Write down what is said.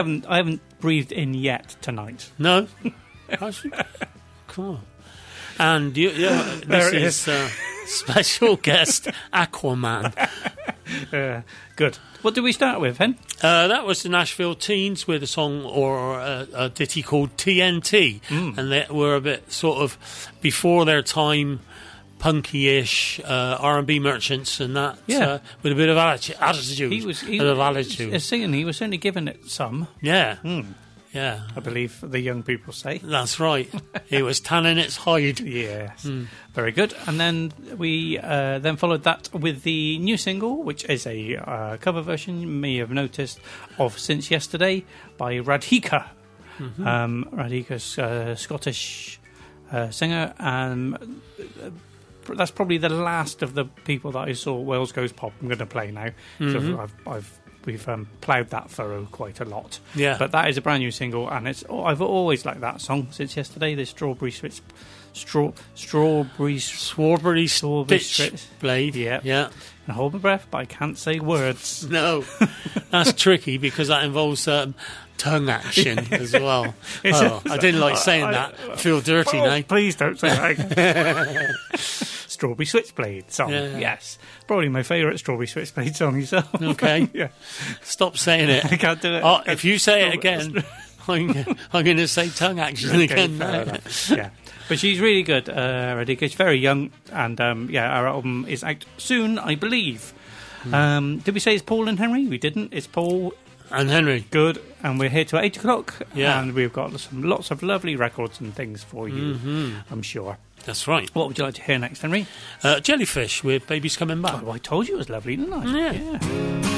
I haven't breathed in yet tonight. No? Come on. And this is special guest Aquaman. Good. What did we start with, Hen? That was the Nashville Teens with a song or a ditty called TNT. And they were a bit sort of before their time, punky-ish R&B merchants and that, with a bit of attitude. He was singing. He was certainly giving it some. Yeah. Yeah. I believe the young people say. That's right. He was tanning its hide. Yes. Very good. And then we then followed that with the new single, which is a cover version, you may have noticed, of Since Yesterday by Radhika. Radhika's Scottish singer. That's probably the last of the people that I saw Wales Goes Pop I'm going to play now. So we've ploughed that furrow quite a lot. Yeah. But that is a brand new single, and I've always liked that song since yesterday. The Strawberry Switchblade. Yeah. And Hold My Breath, but I can't say words. No, that's tricky because that involves tongue action as well. I didn't like saying that. I feel dirty now. Please don't say that again. Strawberry Switchblade song. Yeah. Yes. Probably my favourite Strawberry Switchblade song yourself. Okay. Yeah. Stop saying it. I can't do it. Oh, if you say it again, I'm going to say tongue action again. Yeah. But she's really good, Radhika. She's very young, and our album is out soon, I believe. Did we say it's Paul and Henry? We didn't. It's Paul and Henry. Good. And we're here till 8 o'clock. Yeah. And we've got lots of lovely records and things for you, I'm sure. That's right. What would you like to hear next, Henry? Jellyfish with Baby's Coming Back. Oh, I told you it was lovely, didn't I? Yeah.